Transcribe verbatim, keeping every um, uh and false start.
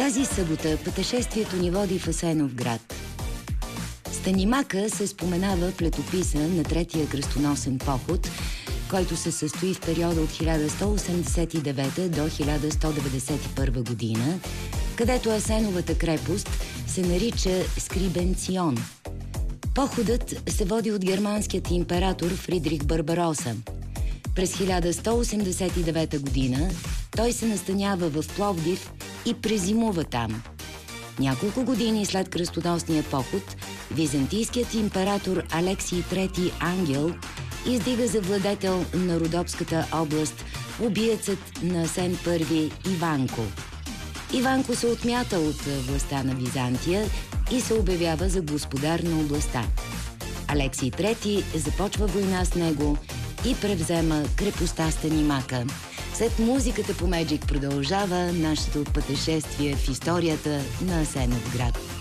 Тази събота пътешествието ни води в Асеновград. Станимака се споменава в летописа на Третия кръстоносен поход, който се състои в периода от хиляда сто осемдесет и девета до хиляда сто деветдесет и първа година, където Асеновата крепост се нарича Скрибенцион. Походът се води от германският император Фридрих Барбароса. През хиляда сто осемдесет и девета година той се настанява в Пловдив и презимува там. Няколко години след кръстоносния поход, византийският император Алексий трети Ангел издига за владетел на Родопската област убиецът на Асен първи Иванко. Иванко се отмята от властта на Византия и се обявява за господар на областта. Алексий трети започва война с него и превзема крепостта Станимака. След музиката по Меджик продължава нашето пътешествие в историята на Асеновград.